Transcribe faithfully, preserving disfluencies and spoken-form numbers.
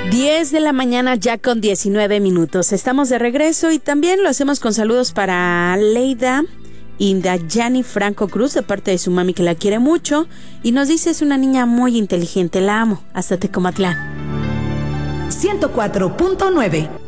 diez de la mañana ya con diecinueve minutos. Estamos de regreso y también lo hacemos con saludos para Leida Indayani Franco Cruz de parte de su mami que la quiere mucho y nos dice es una niña muy inteligente, la amo. Hasta Tecomatlán. ciento cuatro punto nueve